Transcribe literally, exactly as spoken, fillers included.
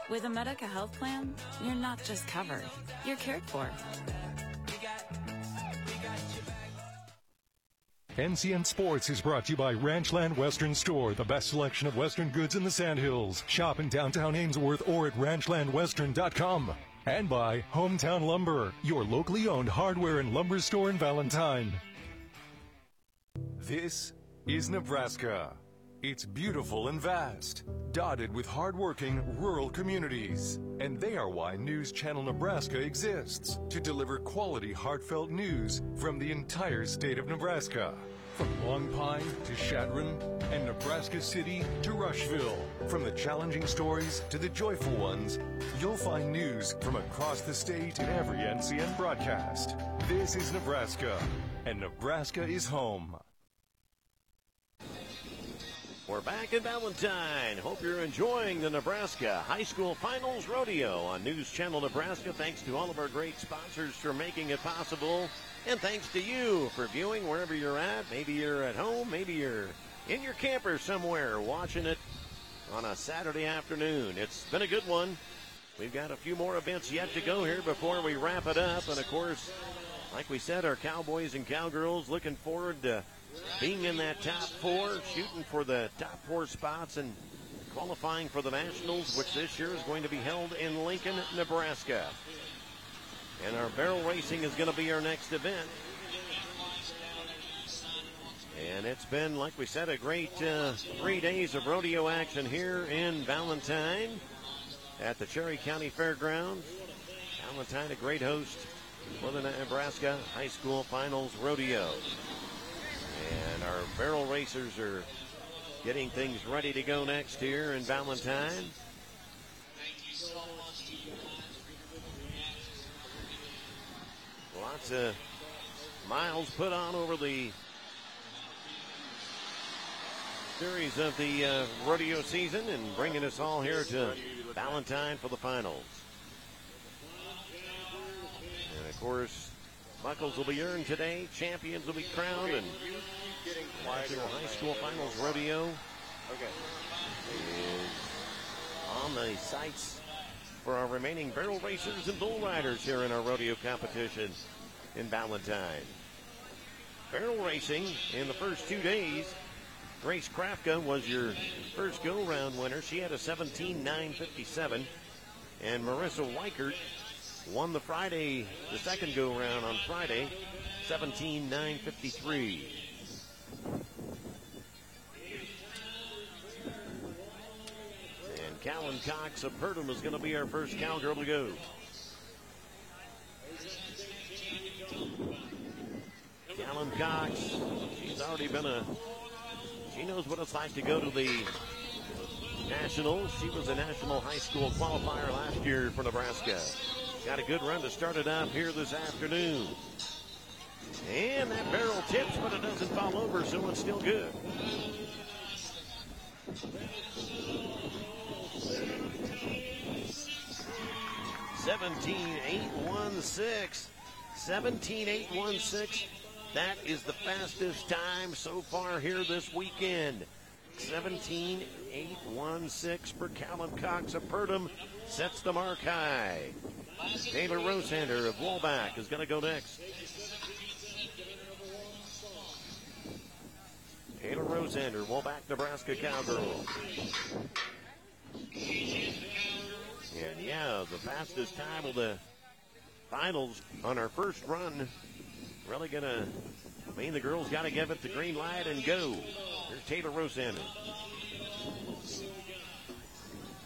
With a Medica health plan, you're not just covered, you're cared for. N C N Sports is brought to you by Ranchland Western Store, the best selection of Western goods in the Sandhills. Shop in downtown Ainsworth or at ranchland western dot com. And by Hometown Lumber, your locally owned hardware and lumber store in Valentine. This is Nebraska. It's beautiful and vast, dotted with hardworking rural communities. And they are why News Channel Nebraska exists, to deliver quality, heartfelt news from the entire state of Nebraska. From Long Pine to Chadron and Nebraska City to Rushville. From the challenging stories to the joyful ones, you'll find news from across the state in every N C N broadcast. This is Nebraska, and Nebraska is home. We're back in Valentine. Hope you're enjoying the Nebraska High School Finals Rodeo on News Channel Nebraska. Thanks to all of our great sponsors for making it possible. And thanks to you for viewing wherever you're at. Maybe you're at home. Maybe you're in your camper somewhere watching it on a Saturday afternoon. It's been a good one. We've got a few more events yet to go here before we wrap it up. And, of course, like we said, our Cowboys and Cowgirls looking forward to being in that top four, shooting for the top four spots and qualifying for the Nationals, which this year is going to be held in Lincoln, Nebraska. And our barrel racing is going to be our next event. And it's been, like we said, a great uh, three days of rodeo action here in Valentine at the Cherry County Fairgrounds. Valentine, a great host for the Nebraska High School Finals Rodeo. And our barrel racers are getting things ready to go next here in Valentine. Lots of miles put on over the series of the uh, rodeo season and bringing us all here to Valentine for the finals. And of course, buckles will be earned today, champions will be crowned, and National High School Finals Rodeo okay. is on the sights for our remaining barrel racers and bull riders here in our rodeo competition in Valentine. Barrel racing in the first two days, Grace Krafka was your first go-round winner. She had a seventeen nine fifty-seven, and Marissa Weichert won the Friday, the second go-round on Friday, seventeen nine fifty-three. And Callan Cox of Purdom is going to be our first cowgirl to go. Callan Cox, she's already been a, she knows what it's like to go to the Nationals. She was a National High School qualifier last year for Nebraska. Got a good run to start it up here this afternoon. And that barrel tips, but it doesn't fall over, so it's still good. seventeen eight sixteen. seventeen eight sixteen. That is the fastest time so far here this weekend. seventeen eight sixteen for Callan Cox of Purdom. Sets the mark high. Taylor Rosander of Woolbach is going to go next. Taylor Rosander, Woolbach, Nebraska cowgirl. And yeah, the fastest time of the finals on our first run. Really going to mean the girls got to give it the green light and go. Here's Taylor Rosander.